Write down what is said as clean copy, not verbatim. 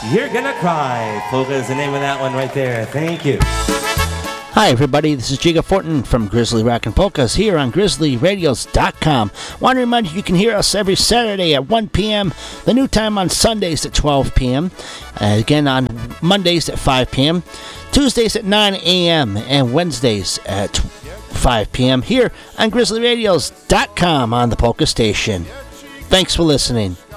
You're Gonna Cry. Polka is the name of that one right there. Thank you. Hi, everybody. This is Jiga Fortin from Grizzly Rockin' Polkas here on GrizzlyRadios.com. Want to remind you can hear us every Saturday at 1 p.m., the new time on Sundays at 12 p.m., again on Mondays at 5 p.m., Tuesdays at 9 a.m., and Wednesdays at 5 p.m. here on GrizzlyRadios.com on the Polka Station. Thanks for listening.